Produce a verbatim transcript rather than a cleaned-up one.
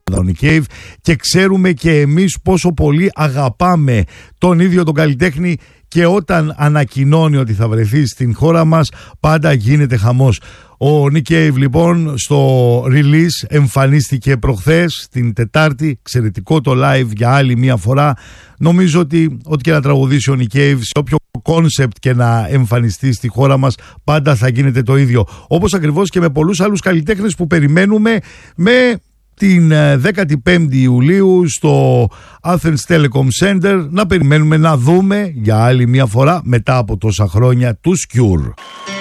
ο Nick Cave, και ξέρουμε και εμείς πόσο πολύ αγαπάμε τον ίδιο τον καλλιτέχνη, και όταν ανακοινώνει ότι θα βρεθεί στην χώρα μας πάντα γίνεται χαμός. Ο Nick Cave λοιπόν στο release εμφανίστηκε προχθές την Τετάρτη, εξαιρετικό το live για άλλη μια φορά. Νομίζω ότι ό,τι και να τραγουδήσει ο Nick Cave, σε όποιο κόνσεπτ και να εμφανιστεί στη χώρα μας, πάντα θα γίνεται το ίδιο. Όπως ακριβώς και με πολλούς άλλους καλλιτέχνες που περιμένουμε με την δέκατη πέμπτη Ιουλίου στο Athens Telecom Center να περιμένουμε να δούμε για άλλη μια φορά μετά από τόσα χρόνια τους Cure.